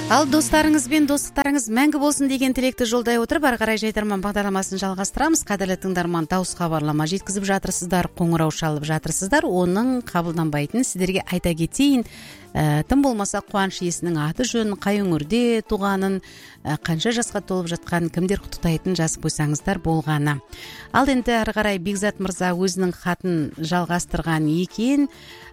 Ал достарыңызбен достықтарыңыз мәңгі болсын деген тілекті жолдай отырып, ары қарай жайдарман бағдарламасын жалғастырамыз. Қадірлі тыңдарман, дауыс хабарлама жеткізіп жатырсыздар, қоңырау шалып жатырсыздар. Оның қабылданбайтын сіздерге айта кетейін. Тым болмаса қуаныш иесінің аты жөнін, қай өңірде туғанын, қанша жасқа толып жатқан, кімдер құттықтайтын жазып қойсаңыздар болғаны. Ал енді ары қарай Бекзат мырза өзінің хатын жалғастырған екен.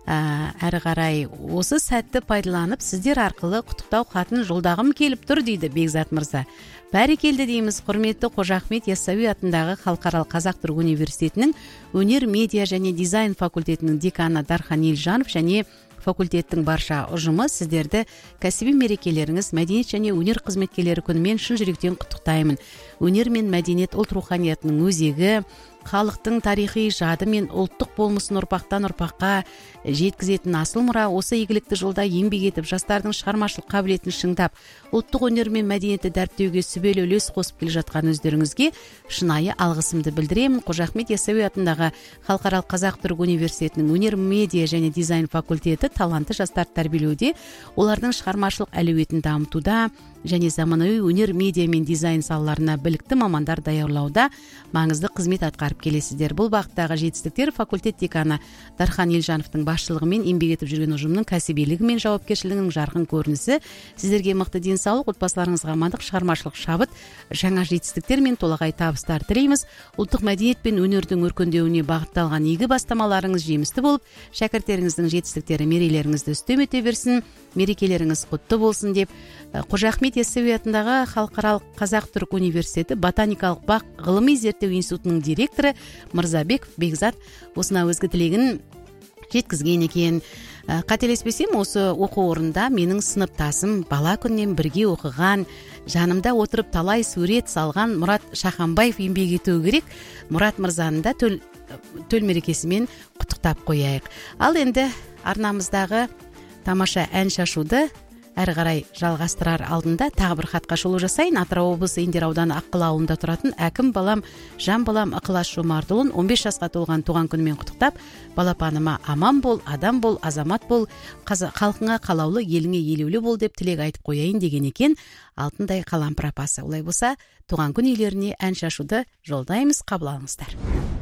Әрі қарай осы сәтті пайдаланып сіздер арқылы құттықтау хатын жолдағым келіп тұр дейді Бекзат мырза. Бәрекелді дейміз. Құрметті Қожа Ахмет Яссауи атындағы Халықаралық Қазақ-Түрік университетінің өнер, медиа және дизайн факультетінің деканы Дархан Елжанов және факультеттің барша ұжымы сіздерді кәсіби мерекелеріңіз, мәдениет және өнер қызметкерлері күнімен шын жүректен құттықтаймын. Өнер мен мәдениет ұлт руханиятының өзегі, халықтың тарихи жады мен ұлттық болмысын ұрпақтан ұрпаққа жеткізетін асыл мұра. Осы игілікті жолда еңбек етіп, жастардың шығармашылық қабілетін шыңдап, ұлттық өнер мен мәдениетті дәріптеуге сүбелі үлес қосып келе жатқан өздеріңізге шынайы алғысымды білдіремін. Қожа Ахмет Яссауи атындағы Халықаралық Қазақ-Түрік университетінің өнер, медиа және дизайн факультеті талантты жастар тәрбиелеуде, олардың шығармашылық әлеуетін дамытуда және заманауи өнер, медиа мен дизайн салаларына білікті мамандар даярлауда маңызды қызмет атқарып келесіздер. Бұл бағыттағы жетістіктер факультет деканы Дархан Елжановтың басшылығымен еңбек етіп жүрген ұжымның кәсібилігі мен жауапкершілігінің жарқын көрінісі. Сіздерге мықты денсаулық, отбасыларыңызға амандық, шығармашылық шабыт, жаңа жетістіктер мен толағай табыстар тілейміз. Ұлттық мәдениет пен өнердің өркендеуіне бағытталған игі бастамаларыңыз жемісті болып, шәкірттеріңіздің жетістіктері мерейлеріңізді үстем ете берсін, мерекелеріңіз құтты болсын деп Қожа Ахмет Яссауи атындағы Халықаралық Қазақ-Түрік университеті Ботаникалық бақ ғылыми зерттеу институтының директоры Мырзабеков Бекзат осына өзгі тілегін жеткізген екен. Қателеспесем, осы оқу орнында менің сыныптасым, бала күннен бірге оқыған, жанымда отырып талай сурет салған Мұрат Шаханбаев еңбек етуі керек. Мұрат мырзаны да төл мерекесімен құттықтап қояйық. Ал енді арнамыздағы тамаша ән шашуды әрі қарай жалғастырар алдында тағы бір хатқа шолу жасайын. Атырау облысы Индер ауданы Аққала ауылында тұратын әкім балам, жан балам Ықылас Жомартұлын 15 жасқа толған туған күнімен құттықтап, балапаныма аман бол, адам бол, азамат бол, халқыңа қалаулы, еліңе елеулі бол деп тілек айтып қояйын деген екен. Алтындай қалампыр апасы. Олай болса, туған күн иелеріне ән шашуды жолдаймыз, қабыл алыңыздар.